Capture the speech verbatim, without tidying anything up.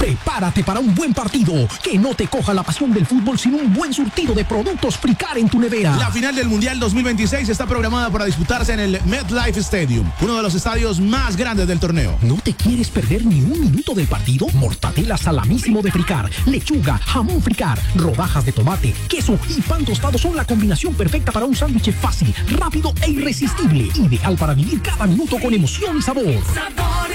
Prepárate para un buen partido. Que no te coja la pasión del fútbol sin un buen surtido de productos Fricar en tu nevera. La final del Mundial dos mil veintiséis está programada para disputarse en el MetLife Stadium, uno de los estadios más grandes del torneo. ¿No te quieres perder ni un minuto del partido? Mortadela salamísimo de Fricar, lechuga, jamón Fricar, rodajas de tomate, queso y pan tostado son la combinación perfecta para un sándwich fácil, rápido e irresistible. Ideal para vivir cada minuto con emoción y sabor. Sabor